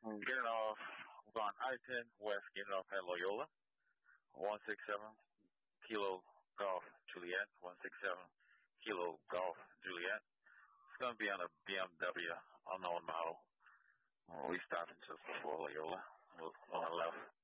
Getting off, we're on I-10 West, getting off at Loyola. 167 Kilo Golf Juliet, 167 Kilo Golf Juliet. It's going to be on a BMW, unknown model. We stopped just before Loyola. We're on the left.